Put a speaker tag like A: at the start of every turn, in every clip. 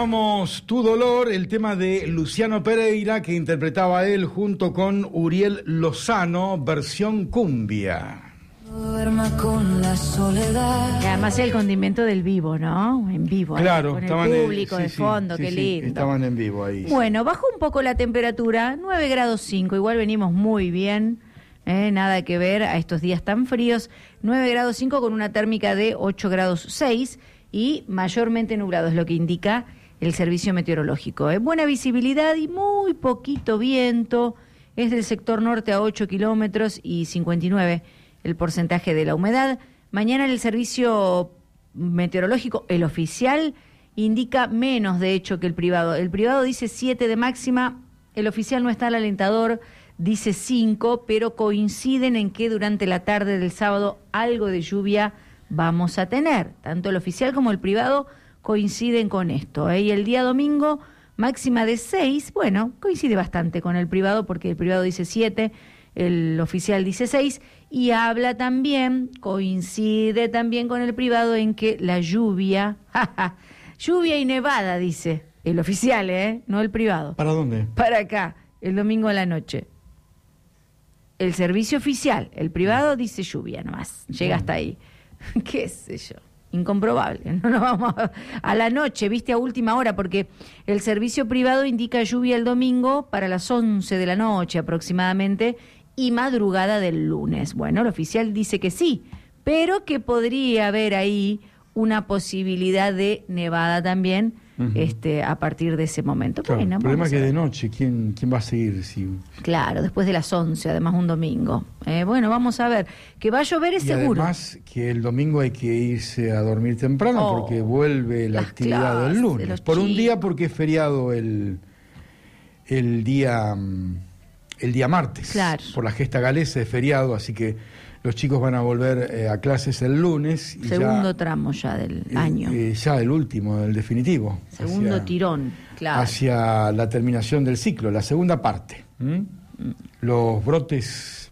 A: escuchábamos Tu Dolor, el tema de Luciano Pereira, que interpretaba él junto con Uriel Lozano, versión cumbia.
B: Duerma con la soledad.
C: Y además el condimento del vivo, ¿no? En vivo.
A: Claro,
C: con
A: estaban
C: el público de fondo, qué lindo.
A: Estaban en vivo ahí.
C: Bueno, bajó un poco la temperatura, 9 grados 5, igual venimos muy bien, nada que ver a estos días tan fríos, 9 grados 5 con una térmica de 8 grados 6 y mayormente nublado, es lo que indica el servicio meteorológico. Buena visibilidad y muy poquito viento, es del sector norte a 8 kilómetros y 59 el porcentaje de la humedad. Mañana el servicio meteorológico, el oficial, indica menos de hecho que el privado. El privado dice 7 de máxima, el oficial no está al alentador, dice 5, pero coinciden en que durante la tarde del sábado algo de lluvia vamos a tener. Tanto el oficial como el privado coinciden con esto. Y el día domingo, máxima de 6, bueno, coincide bastante con el privado porque el privado dice 7, el oficial dice 6, y habla también, coincide también con el privado en que la lluvia, lluvia y nevada, dice el oficial, no el privado.
A: ¿Para dónde?
C: Para acá, el domingo a la noche. El servicio oficial, el privado dice lluvia nomás, llega hasta ahí. ¿Qué sé yo? Incomprobable, no nos vamos a la noche, viste, a última hora, porque el servicio privado indica lluvia el domingo para las 11 de la noche aproximadamente y madrugada del lunes. Bueno, el oficial dice que sí, pero que podría haber ahí una posibilidad de nevada también a partir de ese momento.
A: Claro,
C: bueno,
A: el problema es que de noche, ¿quién va a seguir?
C: Claro, después de las 11, además un domingo. Bueno, vamos a ver. Que va a llover es seguro.
A: Además que el domingo hay que irse a dormir temprano porque vuelve la actividad del lunes. Por un día porque es feriado el día martes. Claro. Por la gesta galesa es feriado, así que los chicos van a volver a clases el lunes. Y
C: segundo tramo ya del año.
A: Ya el último, el definitivo.
C: Segundo tirón, claro.
A: Hacia la terminación del ciclo, la segunda parte. Los brotes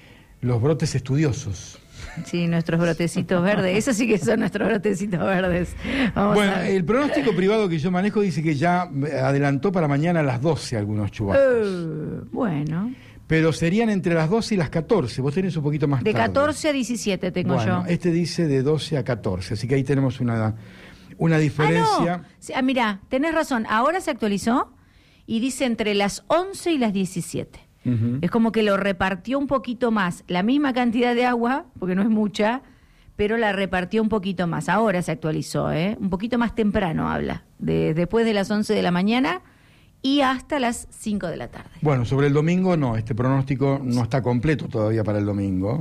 A: estudiosos.
C: Sí, nuestros brotecitos verdes. Esos sí que son nuestros brotecitos verdes.
A: Bueno, el pronóstico privado que yo manejo dice que ya adelantó para mañana a las 12 algunos chubascos.
C: Bueno.
A: Pero serían entre las 12 y las 14. Vos tenés un poquito más tarde.
C: De 14 a 17 tengo yo.
A: Este dice de 12 a 14. Así que ahí tenemos una diferencia.
C: No. Sí, mirá, tenés razón. Ahora se actualizó y dice entre las 11 y las 17. Es como que lo repartió un poquito más. La misma cantidad de agua, porque no es mucha, pero la repartió un poquito más. Ahora se actualizó, un poquito más temprano habla. Después de las 11 de la mañana y hasta las 5 de la tarde.
A: Bueno, sobre el domingo no, este pronóstico no está completo todavía para el domingo.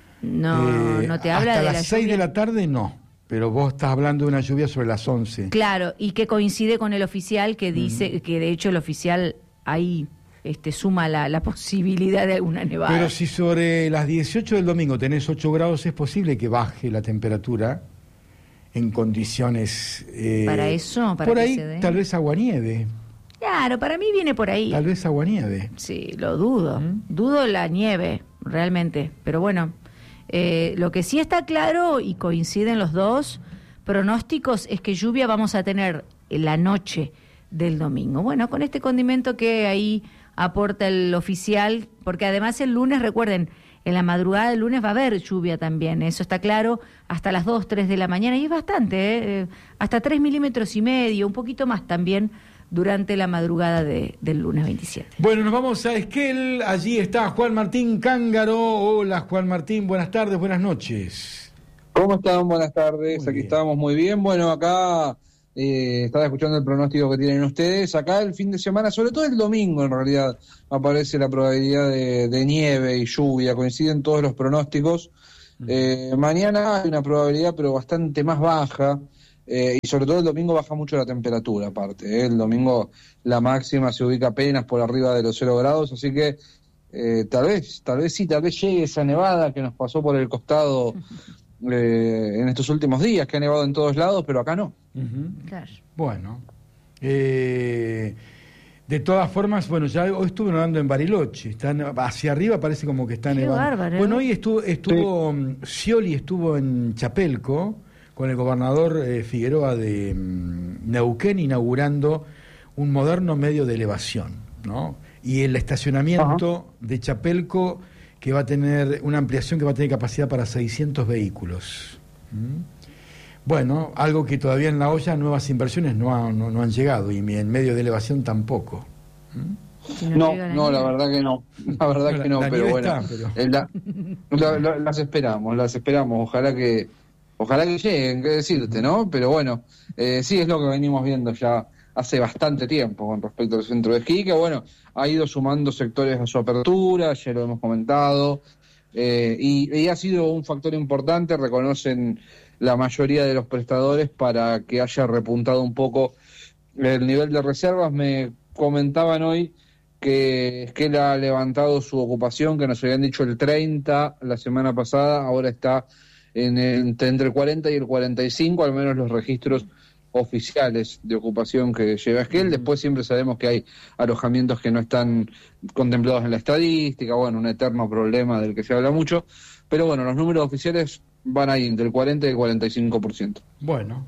C: No te habla
A: hasta
C: de
A: las
C: la
A: 6
C: lluvia.
A: De la tarde no, pero vos estás hablando de una lluvia sobre las 11.
C: Claro, y que coincide con el oficial que dice que de hecho el oficial ahí suma la posibilidad de alguna nevada.
A: Pero si sobre las 18 del domingo tenés 8 grados, es posible que baje la temperatura en condiciones...
C: para eso, para
A: por
C: que
A: ahí
C: se dé.
A: Tal vez aguanieve.
C: Claro, para mí viene por ahí.
A: Tal vez aguanieve.
C: Sí, lo dudo. Dudo la nieve, realmente. Pero bueno, lo que sí está claro, y coinciden los dos pronósticos, es que lluvia vamos a tener en la noche del domingo. Bueno, con este condimento que ahí aporta el oficial, porque además el lunes, recuerden, en la madrugada del lunes va a haber lluvia también, eso está claro, hasta las 2, 3 de la mañana, y es bastante, hasta 3,5 milímetros, un poquito más también, durante la madrugada del lunes 27.
A: Bueno, nos vamos a Esquel, allí está Juan Martín Cángaro. Hola Juan Martín, buenas tardes, buenas noches.
D: ¿Cómo están? Buenas tardes, aquí estamos muy bien. Bueno, acá estaba escuchando el pronóstico que tienen ustedes. Acá el fin de semana, sobre todo el domingo en realidad, aparece la probabilidad de nieve y lluvia, coinciden todos los pronósticos. Mañana hay una probabilidad pero bastante más baja. Y sobre todo el domingo baja mucho la temperatura aparte, el domingo la máxima se ubica apenas por arriba de los 0 grados, así que tal vez llegue esa nevada que nos pasó por el costado en estos últimos días, que ha nevado en todos lados, pero acá no.
C: Claro.
A: Bueno, de todas formas, bueno, ya hoy estuve nadando en Bariloche, hacia arriba parece como que está nevando.
C: Bárbaro.
A: Bueno, hoy estuvo Scioli estuvo en Chapelco con el gobernador Figueroa de Neuquén, inaugurando un moderno medio de elevación, ¿no? Y el estacionamiento de Chapelco, que va a tener una ampliación que va a tener capacidad para 600 vehículos. Bueno, algo que todavía en la olla nuevas inversiones no han llegado, y en medio de elevación tampoco.
D: No, la verdad que no. La verdad que no, pero bueno. Las esperamos. Ojalá que lleguen, qué decirte, ¿no? Pero bueno, sí es lo que venimos viendo ya hace bastante tiempo con respecto al centro de esquí, que bueno, ha ido sumando sectores a su apertura, ya lo hemos comentado, y ha sido un factor importante, reconocen la mayoría de los prestadores, para que haya repuntado un poco el nivel de reservas. Me comentaban hoy que él ha levantado su ocupación, que nos habían dicho el 30 la semana pasada, ahora está entre el 40 y el 45, al menos los registros oficiales de ocupación que lleva Esquel. Después siempre sabemos que hay alojamientos que no están contemplados en la estadística, bueno, un eterno problema del que se habla mucho, pero bueno, los números oficiales van ahí entre el 40 y el 45%.
A: Bueno,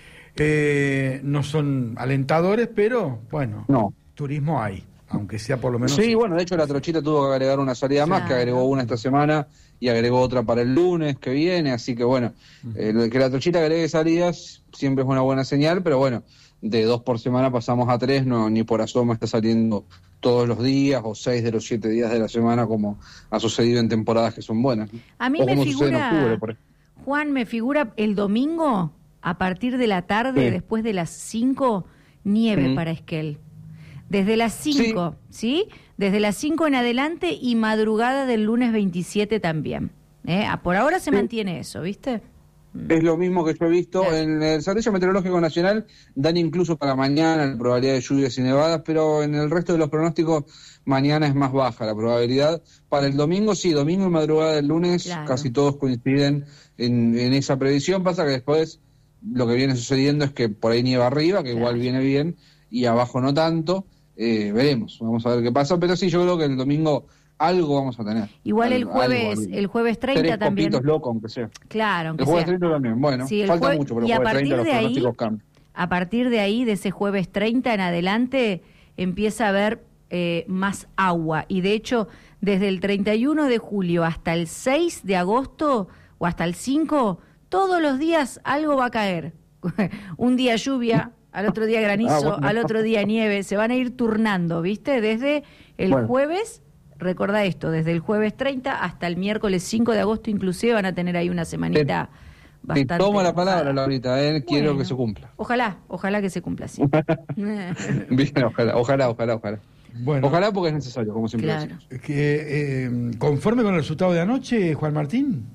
A: no son alentadores, pero bueno, turismo hay, aunque sea por lo menos...
D: Sí, bueno, de hecho la Trochita tuvo que agregar una salida más, que agregó una esta semana y agregó otra para el lunes que viene, así que bueno, que la Trochita agregue salidas siempre es una buena señal, pero bueno, de 2 por semana pasamos a 3, no, ni por asomo está saliendo todos los días o 6 de los 7 días de la semana, como ha sucedido en temporadas que son buenas.
C: A mí me figura, Juan, me figura el domingo a partir de la tarde, después de las 5, nieve para Esquel. Desde las 5, ¿sí? Desde las 5 en adelante y madrugada del lunes 27 también. Por ahora se mantiene eso, ¿viste?
D: Es lo mismo que yo he visto en el Servicio Meteorológico Nacional, dan incluso para mañana la probabilidad de lluvias y nevadas, pero en el resto de los pronósticos mañana es más baja la probabilidad. Para el domingo, sí, domingo y madrugada del lunes, casi todos coinciden en esa previsión. Pasa que después lo que viene sucediendo es que por ahí nieva arriba, que igual viene bien, y abajo no tanto. Veremos, vamos a ver qué pasa, pero sí, yo creo que el domingo algo vamos a tener.
C: Igual el jueves 30
D: 3
C: también.
D: locos, aunque sea.
C: Claro, aunque
D: el jueves
C: sea.
D: 30 también, bueno,
C: sí,
D: falta mucho, pero el jueves 30 los pronósticos cambian.
C: A partir de ahí, de ese jueves 30 en adelante, empieza a haber más agua. Y de hecho, desde el 31 de julio hasta el 6 de agosto o hasta el 5, todos los días algo va a caer. Un día lluvia, al otro día granizo, al otro día nieve. Se van a ir turnando, ¿viste? Desde el jueves, recuerda esto, desde el jueves 30 hasta el miércoles 5 de agosto inclusive van a tener ahí una semanita bastante...
D: Toma la palabra, Laurita, quiero que se cumpla.
C: Ojalá que se cumpla, sí.
D: Bien, ojalá. Bueno, ojalá, porque es necesario, como siempre decimos.
A: ¿Conforme con el resultado de anoche, Juan Martín?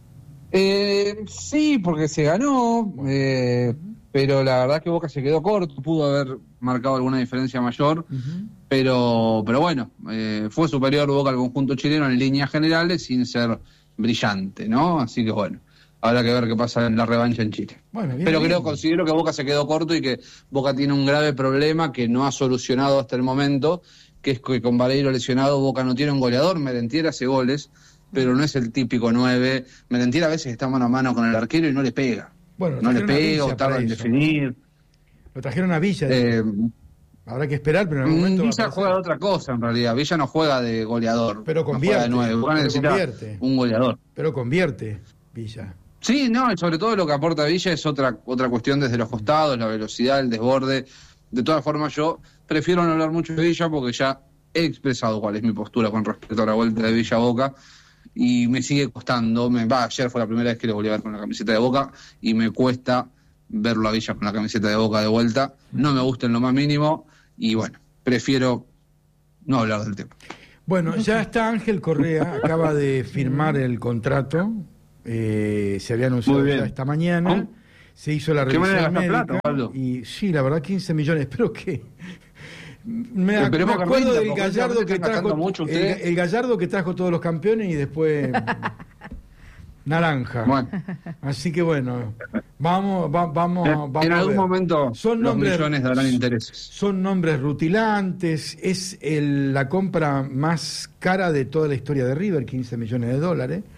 D: Sí, porque se ganó, pero la verdad que Boca se quedó corto, pudo haber marcado alguna diferencia mayor, pero bueno, fue superior Boca al conjunto chileno en líneas generales sin ser brillante, ¿no? Así que bueno, habrá que ver qué pasa en la revancha en Chile. Bueno, pero considero que Boca se quedó corto y que Boca tiene un grave problema que no ha solucionado hasta el momento, que es que con Vareiro lesionado Boca no tiene un goleador. Merentiel hace goles, pero no es el típico 9. Merentiel a veces está mano a mano con el arquero y no le pega. Bueno, no le pega o tarda en definir.
A: Lo trajeron a Villa. Habrá que esperar, pero en el momento...
D: Villa juega de otra cosa, en realidad. Villa no juega de goleador.
A: Pero convierte.
D: No juega de 9. Boca necesita un goleador.
A: Pero convierte Villa.
D: Sí, no, y sobre todo lo que aporta Villa es otra cuestión desde los costados, la velocidad, el desborde. De todas formas, yo prefiero no hablar mucho de Villa porque ya he expresado cuál es mi postura con respecto a la vuelta de Villa a Boca. Y me sigue costando, ayer fue la primera vez que lo volví a ver con la camiseta de Boca y me cuesta verlo a Villa con la camiseta de Boca de vuelta. No me gusta en lo más mínimo y bueno, prefiero no hablar del tema.
A: Bueno, ya está Ángel Correa, acaba de firmar el contrato, se había anunciado ya esta mañana, se hizo la revisión médica plata, y sí, la verdad 15 millones, pero que... Me acuerdo del Gallardo que trajo el Gallardo que trajo todos los campeones y después naranja. Bueno. Así que bueno, vamos
D: en algún momento
A: son
D: los millones darán intereses.
A: Son nombres rutilantes, es la compra más cara de toda la historia de River, 15 millones de dólares,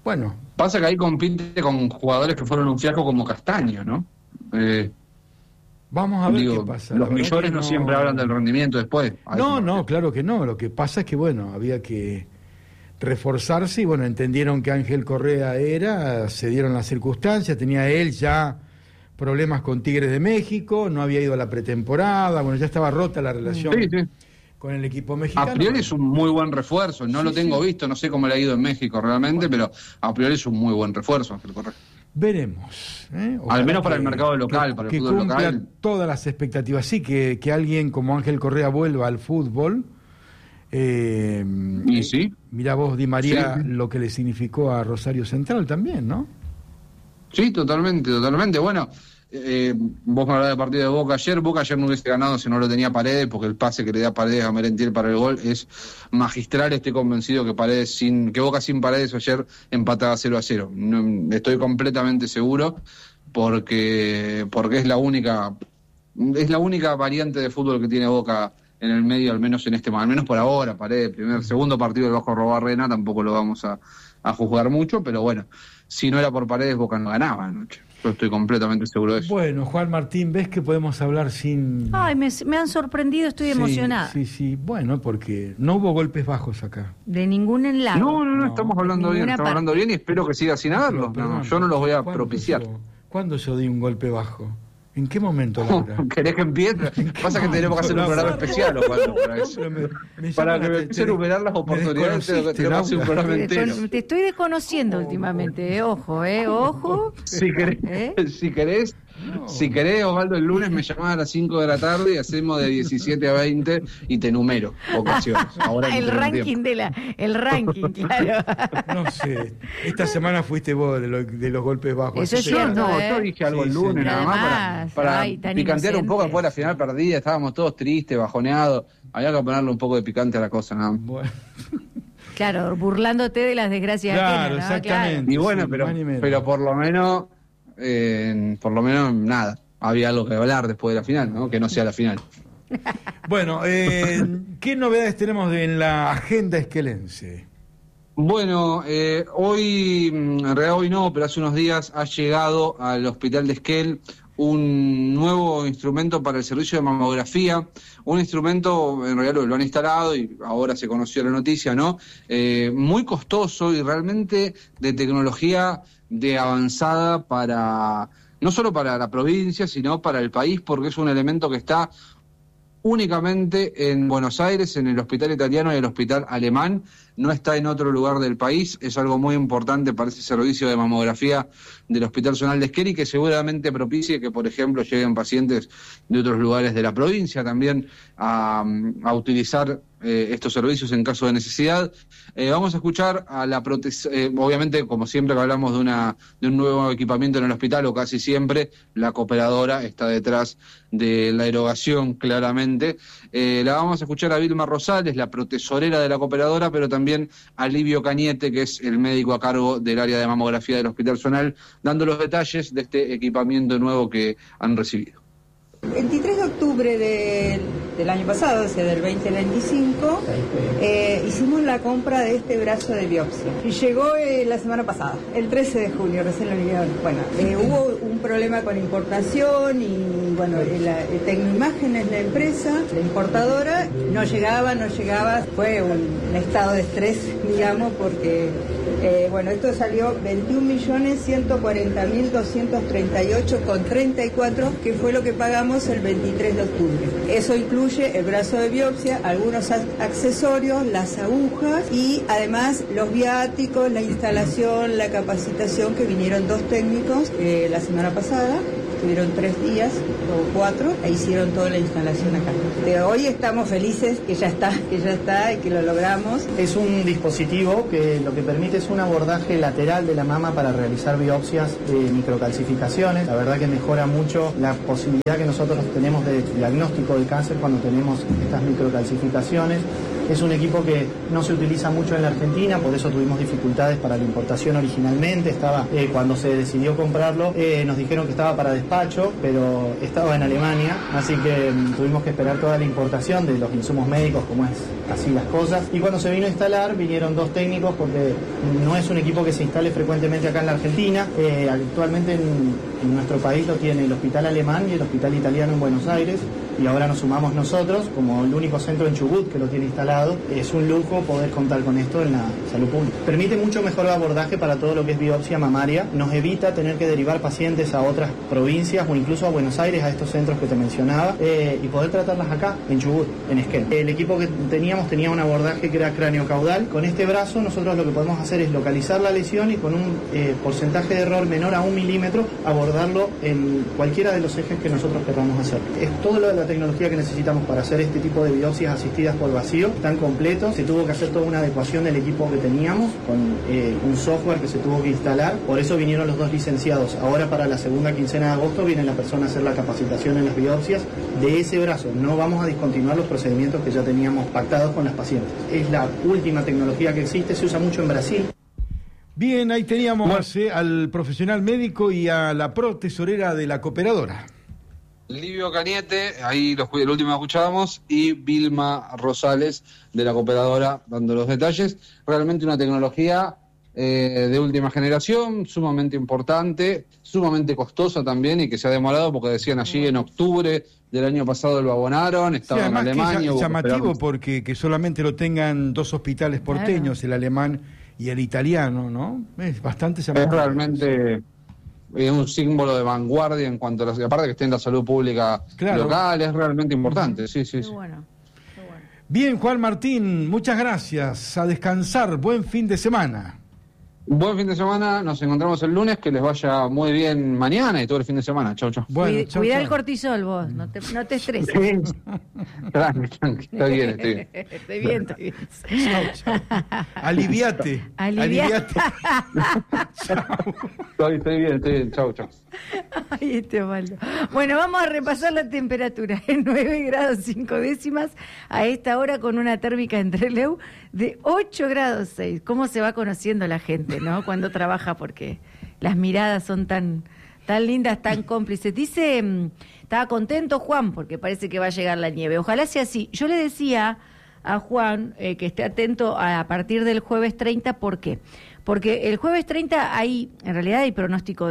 A: Bueno.
D: Pasa que ahí compite con jugadores que fueron un fiasco como Castaño, ¿no?
A: Vamos a ver qué pasa.
D: Los millones no siempre hablan del rendimiento después.
A: No, claro que no. Lo que pasa es que, bueno, había que reforzarse y, bueno, entendieron que Ángel Correa se dieron las circunstancias, tenía él ya problemas con Tigres de México, no había ido a la pretemporada, bueno, ya estaba rota la relación con el equipo mexicano.
D: A priori es un muy buen refuerzo, no lo tengo visto, no sé cómo le ha ido en México realmente, pero a priori es un muy buen refuerzo Ángel Correa.
A: Veremos.
D: Al menos para el mercado local, para el fútbol local. Que cumpla
A: todas las expectativas. Sí, que alguien como Ángel Correa vuelva al fútbol.
D: Y sí.
A: Mirá vos, Di María, lo que le significó a Rosario Central también, ¿no?
D: Sí, totalmente. Bueno, vos me hablabas del partido de Boca ayer no hubiese ganado si no lo tenía Paredes, porque el pase que le da Paredes a Merentiel para el gol es magistral. Estoy convencido que Boca sin Paredes ayer empataba 0-0. No, estoy completamente seguro, porque es la única variante de fútbol que tiene Boca en el medio, al menos por ahora. Paredes, segundo partido del Bajo Robarrena, tampoco lo vamos a juzgar mucho, pero bueno, si no era por Paredes, Boca no ganaba anoche. Yo estoy completamente seguro de eso.
A: Bueno, Juan Martín, ¿ves que podemos hablar sin...?
C: Ay, me han sorprendido, estoy emocionada.
A: Sí, bueno, porque no hubo golpes bajos acá.
C: De ningún lado.
D: No, estamos hablando bien, y espero que siga sin haberlo. Yo no los voy a propiciar.
A: ¿Cuándo yo di un golpe bajo? ¿En qué momento, Laura?
D: ¿Querés que empiece? Pasa que tenemos que hacer un programa especial, Osvaldo, para eso. Para que me empiece a recuperar las oportunidades, tenemos que hacer un programa entero.
C: Te estoy desconociendo últimamente, ojo.
D: Si querés, Osvaldo, el lunes me llamás a las 5 de la tarde y hacemos de 17 a 20 y te numero ocasiones. Ahora
C: el ranking, claro.
A: No sé, esta semana fuiste vos de los golpes bajos.
C: Eso es cierto,
D: yo dije algo el lunes nada más para picantear un poco. Después de la final perdida, estábamos todos tristes, bajoneados. Había que ponerle un poco de picante a la cosa, ¿no?
A: Bueno.
C: Claro, burlándote de las desgracias
A: ajenas, ¿no?
C: Claro.
A: Exactamente.
D: Y bueno, pero por lo menos nada, había algo que hablar después de la final, ¿no? Que no sea la final.
A: Bueno, ¿qué novedades tenemos en la agenda esquelense?
D: Bueno, hoy, en realidad hoy no, pero hace unos días ha llegado al hospital de Esquel un nuevo instrumento para el servicio de mamografía, un instrumento, en realidad lo han instalado y ahora se conoció la noticia, ¿no? Muy costoso y realmente de tecnología de avanzada no solo para la provincia, sino para el país, porque es un elemento que está únicamente en Buenos Aires, en el hospital italiano y el hospital alemán, no está en otro lugar del país. Es algo muy importante para ese servicio de mamografía del Hospital Zonal de Esquel y que seguramente propicie que, por ejemplo, lleguen pacientes de otros lugares de la provincia también a utilizar estos servicios en caso de necesidad. Vamos a escuchar a la obviamente, como siempre que hablamos de un nuevo equipamiento en el hospital, o casi siempre, la cooperadora está detrás de la erogación, claramente. La vamos a escuchar a Vilma Rosales, la protesorera de la cooperadora, pero también a Livio Cañete, que es el médico a cargo del área de mamografía del Hospital Zonal, dando los detalles de este equipamiento nuevo que han recibido.
E: 23 de octubre del año pasado, o sea, del 2025, hicimos la compra de este brazo de biopsia. Y llegó la semana pasada, el 13 de junio, recién lo enviaron. Bueno, hubo un problema con importación y, bueno, Tecnoimagen es la empresa, la importadora, no llegaba, fue un estado de estrés, digamos, porque, bueno, esto salió 21.140.238,34, que fue lo que pagamos el 23 de octubre. Eso incluye el brazo de biopsia, algunos accesorios, las agujas y además los viáticos, la instalación, la capacitación, que vinieron 2 técnicos la semana pasada. Estuvieron 3 días o 4 e hicieron toda la instalación acá. De hoy estamos felices que ya está y que lo logramos.
F: Es un dispositivo que lo que permite es un abordaje lateral de la mama para realizar biopsias de microcalcificaciones. La verdad que mejora mucho la posibilidad que nosotros tenemos de diagnóstico del cáncer cuando tenemos estas microcalcificaciones. Es un equipo que no se utiliza mucho en la Argentina, por eso tuvimos dificultades para la importación originalmente. Estaba cuando se decidió comprarlo, nos dijeron que estaba para despacho, pero estaba en Alemania, así que tuvimos que esperar toda la importación de los insumos médicos, como es así las cosas. Y cuando se vino a instalar, vinieron 2 técnicos, porque no es un equipo que se instale frecuentemente acá en la Argentina. Actualmente en nuestro país lo tiene el hospital alemán y el hospital italiano en Buenos Aires, y ahora nos sumamos nosotros como el único centro en Chubut que lo tiene instalado. Es un lujo poder contar con esto en la salud pública. Permite mucho mejor abordaje para todo lo que es biopsia mamaria, nos evita tener que derivar pacientes a otras provincias o incluso a Buenos Aires, a estos centros que te mencionaba, y poder tratarlas acá en Chubut, en Esquel. El equipo que teníamos tenía un abordaje que era cráneo-caudal. Con este brazo nosotros lo que podemos hacer es localizar la lesión y con un porcentaje de error menor a 1 milímetro abordarlo en cualquiera de los ejes que nosotros queramos hacer. Es todo lo de la tecnología que necesitamos para hacer este tipo de biopsias asistidas por vacío, están completos. Se tuvo que hacer toda una adecuación del equipo que teníamos con un software que se tuvo que instalar, por eso vinieron los 2 licenciados. Ahora para la segunda quincena de agosto viene la persona a hacer la capacitación en las biopsias de ese brazo. No vamos a discontinuar los procedimientos que ya teníamos pactados con las pacientes. Es la última tecnología que existe, se usa mucho en Brasil.
A: Bien, ahí teníamos al profesional médico y a la tesorera de la cooperadora.
D: Livio Cañete, ahí el último que escuchábamos, y Vilma Rosales de la cooperadora dando los detalles. Realmente una tecnología de última generación, sumamente importante, sumamente costosa también, y que se ha demorado porque decían allí en octubre del año pasado lo abonaron, estaba en Alemania.
A: Es llamativo porque que solamente lo tengan 2 hospitales porteños, el alemán y el italiano, ¿no? Es bastante llamativo.
D: Es realmente un símbolo de vanguardia en cuanto a aparte que esté en la salud pública local, es realmente importante. Sí.
C: Bueno.
A: Bien, Juan Martín, muchas gracias. A descansar, buen fin de semana.
D: Buen fin de semana, nos encontramos el lunes, que les vaya muy bien mañana y todo el fin de semana. Chau.
C: Bueno, cuida el cortisol vos, no te estreses.
D: Sí. Tranqui, estoy bien.
C: Estoy bien.
A: Chau. Aliviate.
D: Estoy bien. Chau.
C: Ay, Osvaldo. Bueno, vamos a repasar la temperatura en 9 grados 5 décimas a esta hora, con una térmica en Trelew de 8 grados 6. ¿Cómo se va conociendo la gente, no? Cuando trabaja, porque las miradas son tan lindas, tan cómplices. Dice, estaba contento Juan porque parece que va a llegar la nieve. Ojalá sea así. Yo le decía a Juan que esté atento a partir del jueves 30. ¿Por qué? Porque el jueves 30 en realidad hay pronóstico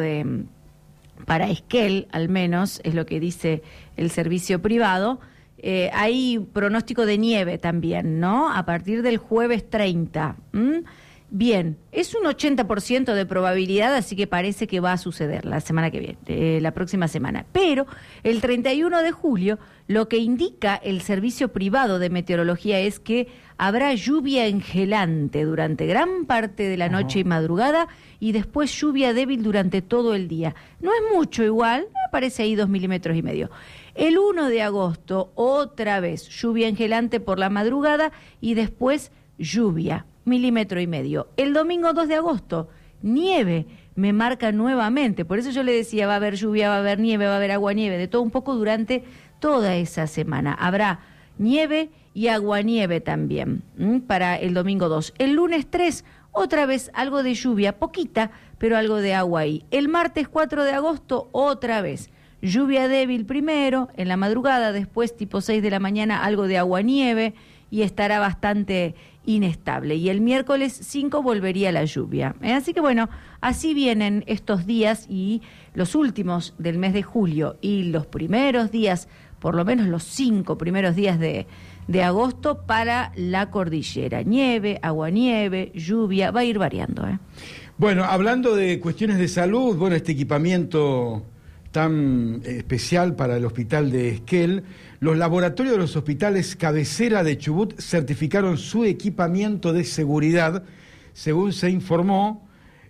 C: para Esquel, al menos, es lo que dice el servicio privado. Hay pronóstico de nieve también, ¿no? A partir del jueves 30. Bien, es un 80% de probabilidad, así que parece que va a suceder la semana que viene, la próxima semana. Pero el 31 de julio, lo que indica el servicio privado de meteorología es que habrá lluvia engelante durante gran parte de la noche y madrugada, y después lluvia débil durante todo el día. No es mucho igual, aparece ahí 2,5 milímetros. El 1 de agosto, otra vez, lluvia engelante por la madrugada y después lluvia, 1,5 milímetros. El domingo 2 de agosto, nieve, me marca nuevamente. Por eso yo le decía, va a haber lluvia, va a haber nieve, va a haber aguanieve, de todo un poco durante toda esa semana. Habrá nieve y aguanieve también para el domingo 2. El lunes 3, otra vez algo de lluvia, poquita, pero algo de agua ahí. El martes 4 de agosto, otra vez lluvia débil primero, en la madrugada, después tipo 6 de la mañana algo de aguanieve y estará bastante inestable. Y el miércoles 5 volvería la lluvia. Así que bueno, así vienen estos días, y los últimos del mes de julio y los primeros días, por lo menos los 5 primeros días de agosto para la cordillera. Nieve, aguanieve, lluvia, va a ir variando.
A: Bueno, hablando de cuestiones de salud, bueno, este equipamiento tan especial para el hospital de Esquel, los laboratorios de los hospitales cabecera de Chubut certificaron su equipamiento de seguridad, según se informó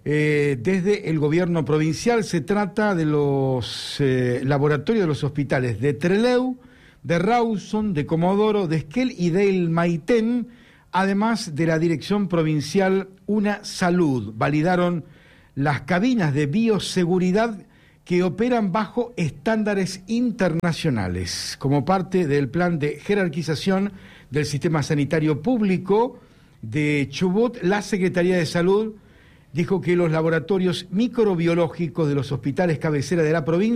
A: desde el gobierno provincial. Se trata de los laboratorios de los hospitales de Trelew, de Rawson, de Comodoro, de Esquel y del Maitén, además de la dirección provincial Una Salud. Validaron las cabinas de bioseguridad que operan bajo estándares internacionales. Como parte del plan de jerarquización del sistema sanitario público de Chubut, la Secretaría de Salud dijo que los laboratorios microbiológicos de los hospitales cabecera de la provincia